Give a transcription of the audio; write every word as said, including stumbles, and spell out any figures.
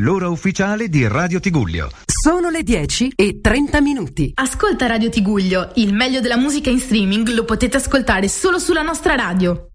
l'ora ufficiale di Radio Tigullio. Sono le dieci e trenta minuti. Ascolta Radio Tigullio, il meglio della musica in streaming lo potete ascoltare solo sulla nostra radio.